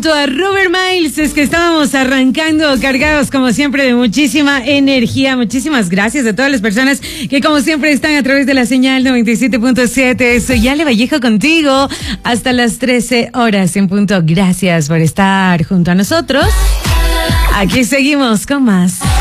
junto a Robert Miles. Es que estábamos arrancando cargados como siempre de muchísima energía. Muchísimas gracias a todas las personas que como siempre están a través de la señal 97.7. Soy Ale Vallejo contigo hasta las 13 horas en punto. Gracias por estar junto a nosotros. Aquí seguimos con más.